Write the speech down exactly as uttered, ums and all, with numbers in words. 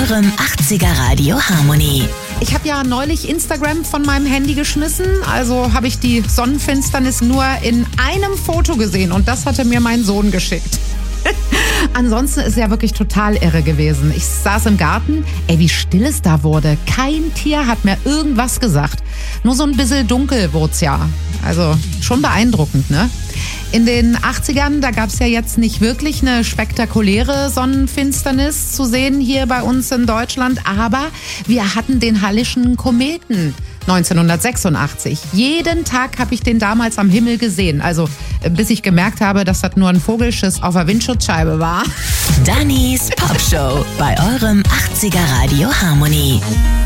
eurem achtziger Radio Harmony. Ich habe ja neulich Instagram von meinem Handy geschmissen, also habe ich die Sonnenfinsternis nur in einem Foto gesehen und das hatte mir mein Sohn geschickt. Ansonsten ist es ja wirklich total irre gewesen. Ich saß im Garten, ey, wie still es da wurde. Kein Tier hat mir irgendwas gesagt. Nur so ein bisschen dunkel wurde es ja. Also schon beeindruckend, ne? In den achtzigern, da gab es ja jetzt nicht wirklich eine spektakuläre Sonnenfinsternis zu sehen hier bei uns in Deutschland, aber wir hatten den Hallischen Kometen neunzehnhundertsechsundachtzig. Jeden Tag habe ich den damals am Himmel gesehen, also bis ich gemerkt habe, dass das nur ein Vogelschiss auf der Windschutzscheibe war. Dannys Popshow bei eurem achtziger Radio Harmony.